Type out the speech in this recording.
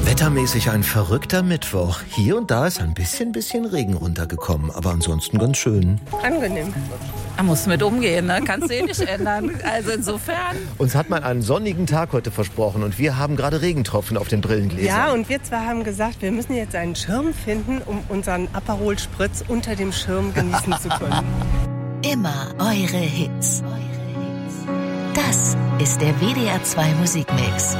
Wettermäßig ein verrückter Mittwoch. Hier und da ist ein bisschen Regen runtergekommen, aber ansonsten ganz schön. Angenehm. Da musst du mit umgehen, ne? Kannst du eh nicht ändern. Also insofern. Uns hat man einen sonnigen Tag heute versprochen und wir haben gerade Regentropfen auf den Brillengläsern. Ja, und wir zwei haben gesagt, wir müssen jetzt einen Schirm finden, um unseren Aperol Spritz unter dem Schirm genießen zu können. Immer eure Hits. Das ist der WDR 2 Musikmix.